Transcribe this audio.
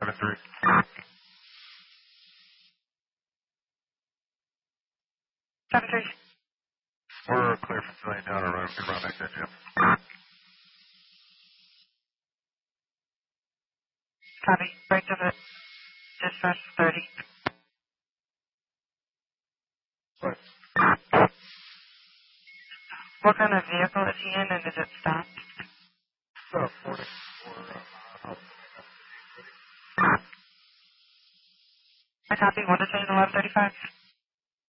3. Seven three. We're clear for civilian down our road. Can run back there, Jim. Copy. Right to the dispatch 30. What? What kind of vehicle is he in and is it stopped? 40 I copy. 1 to 11:35.